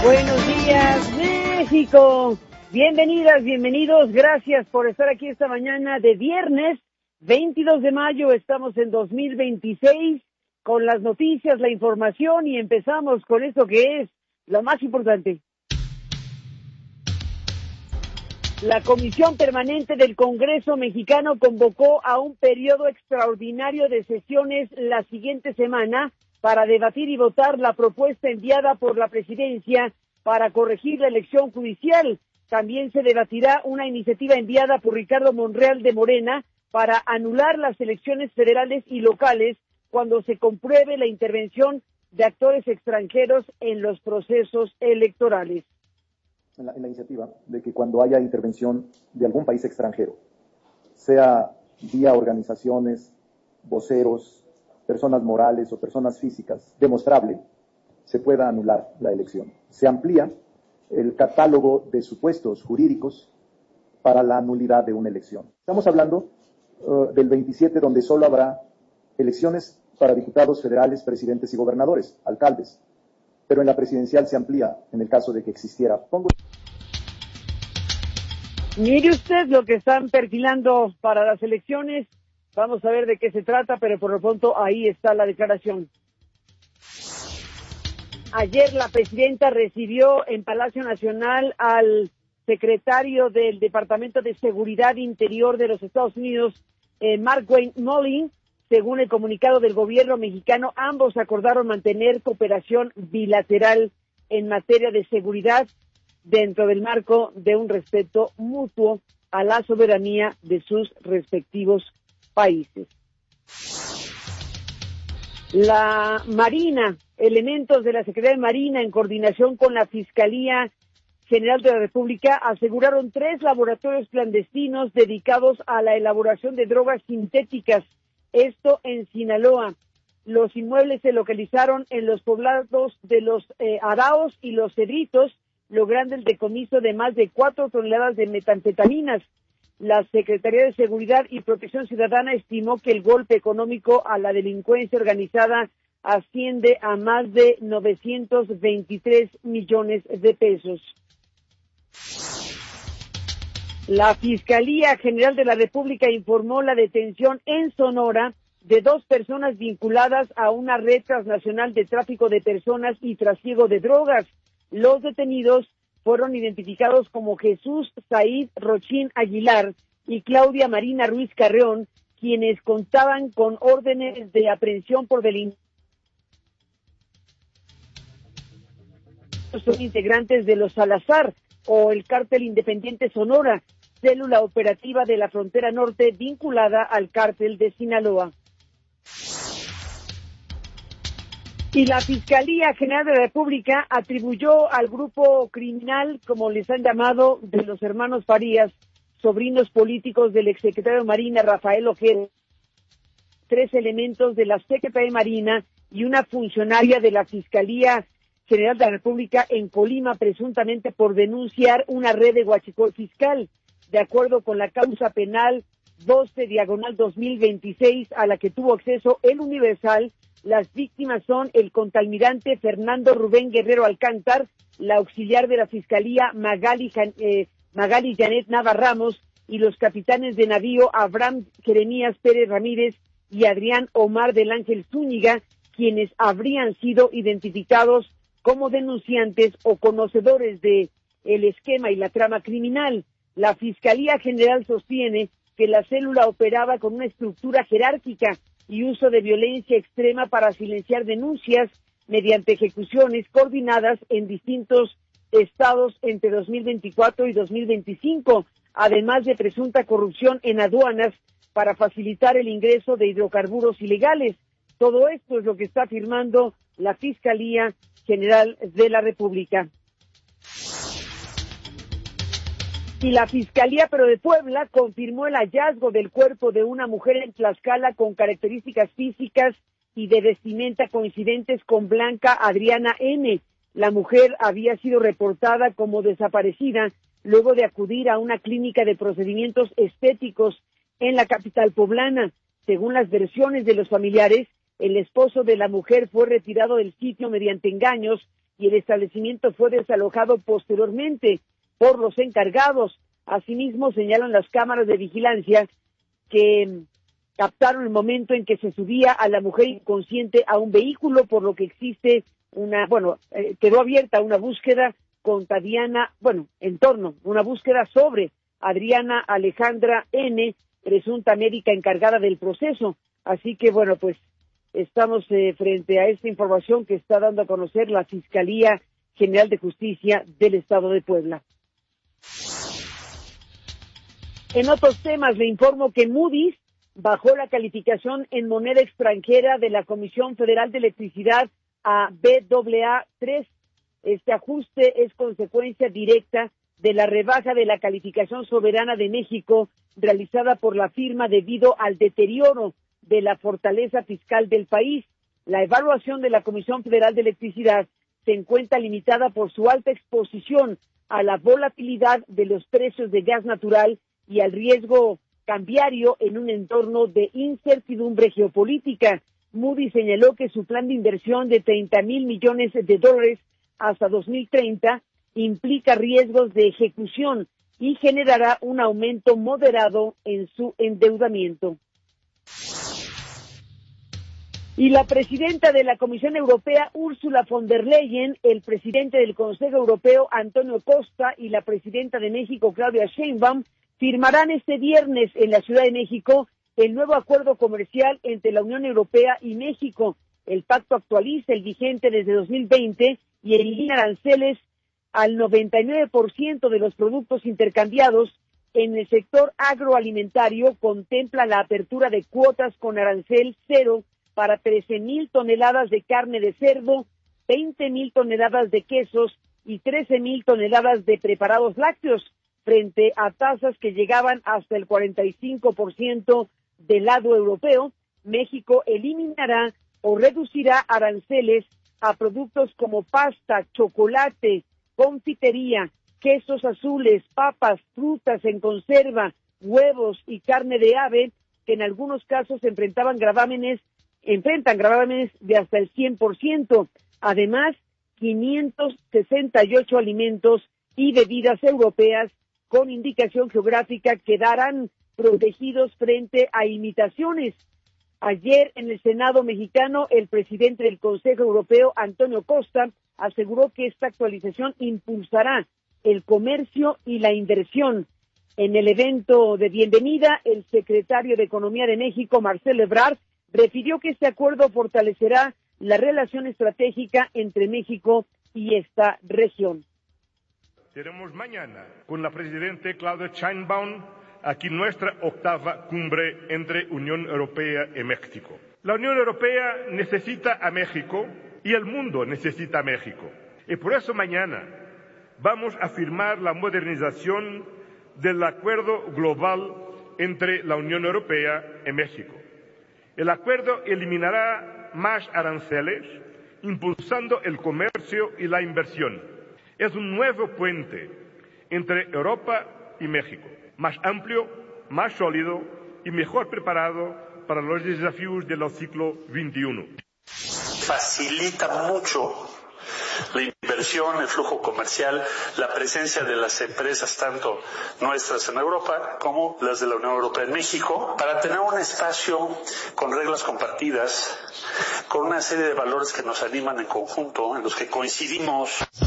Buenos días, México. Bienvenidas, bienvenidos. Gracias por estar aquí esta mañana de viernes 22 de mayo. Estamos en 2026 con las noticias, la información y empezamos con esto que es lo más importante. La Comisión Permanente del Congreso Mexicano convocó a un periodo extraordinario de sesiones la siguiente semana para debatir y votar la propuesta enviada por la Presidencia para corregir la elección judicial. También se debatirá una iniciativa enviada por Ricardo Monreal de Morena para anular las elecciones federales y locales cuando se compruebe la intervención de actores extranjeros en los procesos electorales. En la iniciativa de que cuando haya intervención de algún país extranjero, sea vía organizaciones, voceros, personas morales o personas físicas, demostrable, se pueda anular la elección. Se amplía el catálogo de supuestos jurídicos para la nulidad de una elección. Estamos hablando del 27, donde solo habrá elecciones para diputados federales, presidentes y gobernadores, alcaldes. Pero en la presidencial se amplía en el caso de que existiera. Mire usted lo que están perfilando para las elecciones. Vamos a ver de qué se trata, pero por lo pronto ahí está la declaración. Ayer la presidenta recibió en Palacio Nacional al secretario del Departamento de Seguridad Interior de los Estados Unidos, Mark Wayne Mullin. Según el comunicado del gobierno mexicano, ambos acordaron mantener cooperación bilateral en materia de seguridad dentro del marco de un respeto mutuo a la soberanía de sus respectivos países. La Marina, elementos de la Secretaría de Marina en coordinación con la Fiscalía General de la República aseguraron 3 laboratorios clandestinos dedicados a la elaboración de drogas sintéticas. Esto en Sinaloa. Los inmuebles se localizaron en los poblados de los Araos y los Cedritos, logrando el decomiso de más de 4 toneladas de metanfetaminas. La Secretaría de Seguridad y Protección Ciudadana estimó que el golpe económico a la delincuencia organizada asciende a más de 923 millones de pesos. La Fiscalía General de la República informó la detención en Sonora de 2 personas vinculadas a una red transnacional de tráfico de personas y trasiego de drogas. Los detenidos fueron identificados como Jesús Said Rochín Aguilar y Claudia Marina Ruiz Carreón, quienes contaban con órdenes de aprehensión por delitos. Son integrantes de los Salazar o el Cártel Independiente Sonora, célula operativa de la frontera norte vinculada al Cártel de Sinaloa. Y la Fiscalía General de la República atribuyó al grupo criminal, como les han llamado, de los hermanos Farías, sobrinos políticos del exsecretario de Marina, Rafael Ojeda, 3 elementos de la Secretaría de Marina y una funcionaria de la Fiscalía General de la República en Colima, presuntamente por denunciar una red de huachicol fiscal. De acuerdo con la causa penal 12/2026 a la que tuvo acceso el Universal, las víctimas son el contraalmirante Fernando Rubén Guerrero Alcántar, la auxiliar de la Fiscalía Magali Janet Nava Ramos y los capitanes de navío Abraham Jeremías Pérez Ramírez y Adrián Omar del Ángel Zúñiga, quienes habrían sido identificados como denunciantes o conocedores de el esquema y la trama criminal. La Fiscalía General sostiene que la célula operaba con una estructura jerárquica y uso de violencia extrema para silenciar denuncias mediante ejecuciones coordinadas en distintos estados entre 2024 y 2025, además de presunta corrupción en aduanas para facilitar el ingreso de hidrocarburos ilegales. Todo esto es lo que está afirmando la Fiscalía General de la República. Y la Fiscalía, pero de Puebla, confirmó el hallazgo del cuerpo de una mujer en Tlaxcala con características físicas y de vestimenta coincidentes con Blanca Adriana N. La mujer había sido reportada como desaparecida luego de acudir a una clínica de procedimientos estéticos en la capital poblana. Según las versiones de los familiares, el esposo de la mujer fue retirado del sitio mediante engaños y el establecimiento fue desalojado posteriormente por los encargados. Asimismo, señalan las cámaras de vigilancia que captaron el momento en que se subía a la mujer inconsciente a un vehículo, por lo que existe quedó abierta una búsqueda contra una búsqueda sobre Adriana Alejandra N., presunta médica encargada del proceso. Así que, estamos frente a esta información que está dando a conocer la Fiscalía General de Justicia del Estado de Puebla. En otros temas, le informo que Moody's bajó la calificación en moneda extranjera de la Comisión Federal de Electricidad a Baa3. Este ajuste es consecuencia directa de la rebaja de la calificación soberana de México realizada por la firma debido al deterioro de la fortaleza fiscal del país. La evaluación de la Comisión Federal de Electricidad se encuentra limitada por su alta exposición a la volatilidad de los precios de gas natural y al riesgo cambiario en un entorno de incertidumbre geopolítica. Moody's señaló que su plan de inversión de $30,000 millones hasta 2030 implica riesgos de ejecución y generará un aumento moderado en su endeudamiento. Y la presidenta de la Comisión Europea, Ursula von der Leyen, el presidente del Consejo Europeo, Antonio Costa, y la presidenta de México, Claudia Sheinbaum, firmarán este viernes en la Ciudad de México el nuevo acuerdo comercial entre la Unión Europea y México. El pacto actualiza el vigente desde 2020 y elimina aranceles al 99% de los productos intercambiados. En el sector agroalimentario contempla la apertura de cuotas con arancel cero para 13,000 toneladas de carne de cerdo, 20,000 toneladas de quesos y 13,000 toneladas de preparados lácteos, frente a tasas que llegaban hasta el 45% del lado europeo. México eliminará o reducirá aranceles a productos como pasta, chocolate, confitería, quesos azules, papas, frutas en conserva, huevos y carne de ave, que en algunos casos enfrentan gravámenes de hasta el 100%. Además, 568 alimentos y bebidas europeas con indicación geográfica quedarán protegidos frente a imitaciones. Ayer en el Senado mexicano, el presidente del Consejo Europeo, Antonio Costa, aseguró que esta actualización impulsará el comercio y la inversión. En el evento de bienvenida, el secretario de Economía de México, Marcelo Ebrard, refirió que este acuerdo fortalecerá la relación estratégica entre México y esta región. Tenemos mañana con la presidenta Claudia Sheinbaum aquí nuestra octava cumbre entre Unión Europea y México. La Unión Europea necesita a México y el mundo necesita a México. Y por eso mañana vamos a firmar la modernización del acuerdo global entre la Unión Europea y México. El acuerdo eliminará más aranceles, impulsando el comercio y la inversión. Es un nuevo puente entre Europa y México, más amplio, más sólido y mejor preparado para los desafíos del siglo XXI. Facilita mucho la inversión, el flujo comercial, la presencia de las empresas, tanto nuestras en Europa como las de la Unión Europea en México, para tener un espacio con reglas compartidas, con una serie de valores que nos animan en conjunto, en los que coincidimos.